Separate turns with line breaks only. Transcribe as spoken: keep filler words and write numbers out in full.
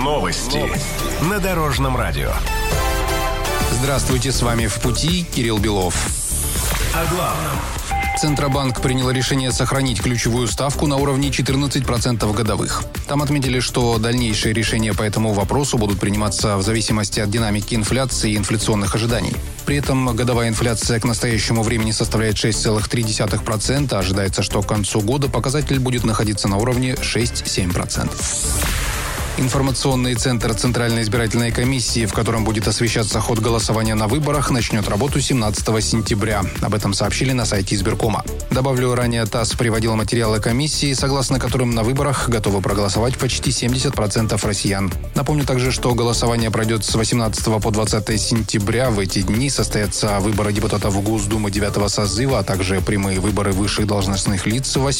Новости. Новости. На Дорожном радио.
Здравствуйте, с вами «В пути» Кирилл Белов.
О главном.
Центробанк принял решение сохранить ключевую ставку на уровне четырнадцать процентов годовых. Там отметили, что дальнейшие решения по этому вопросу будут приниматься в зависимости от динамики инфляции и инфляционных ожиданий. При этом годовая инфляция к настоящему времени составляет шесть целых три десятых процента. Ожидается, что к концу года показатель будет находиться на уровне шесть-семь процентов. Информационный центр Центральной избирательной комиссии, в котором будет освещаться ход голосования на выборах, начнет работу семнадцатого сентября. Об этом сообщили на сайте избиркома. Добавлю, ранее ТАСС приводил материалы комиссии, согласно которым на выборах готовы проголосовать почти семьдесят процентов россиян. Напомню также, что голосование пройдет с восемнадцатого по двадцатое сентября. В эти дни состоятся выборы депутатов Госдумы девятого созыва, а также прямые выборы высших должностных лиц